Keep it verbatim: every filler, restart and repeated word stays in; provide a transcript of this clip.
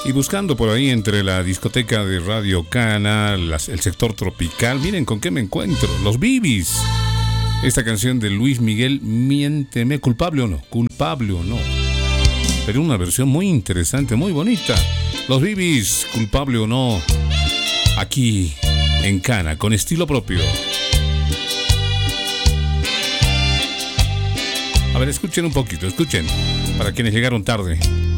Y buscando por ahí entre la discoteca de Radio Cana, las, el sector tropical, miren con qué me encuentro, Los Bibis. Esta canción de Luis Miguel, Miénteme, culpable o no, culpable o no. Pero una versión muy interesante, muy bonita. Los Bibis, culpable o no, aquí en Cana, con estilo propio. A ver, escuchen un poquito, escuchen, para quienes llegaron tarde.